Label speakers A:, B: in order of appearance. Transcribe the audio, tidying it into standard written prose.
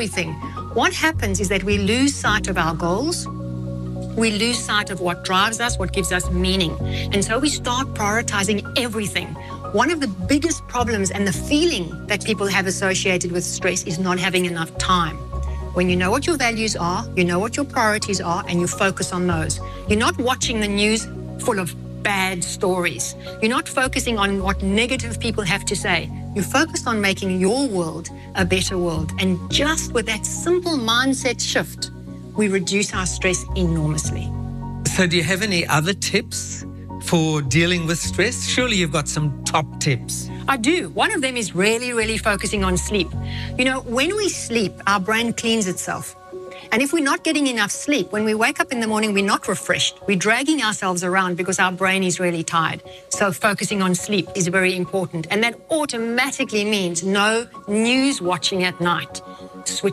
A: everything, what happens is that we lose sight of our goals. We lose sight of what drives us, what gives us meaning. And so we start prioritizing everything. One of the biggest problems and the feeling that people have associated with stress is not having enough time. When you know what your values are, you know what your priorities are, and you focus on those. You're not watching the news full of bad stories. You're not focusing on what negative people have to say. You're focused on making your world a better world. And just with that simple mindset shift, we reduce our stress enormously.
B: So do you have any other tips for dealing with stress? Surely you've got some top tips.
A: I do. One of them is really focusing on sleep. You know, when we sleep, our brain cleans itself. And if we're not getting enough sleep, when we wake up in the morning, we're not refreshed. We're dragging ourselves around because our brain is really tired. So focusing on sleep is very important. And that automatically means no news watching at night. Switch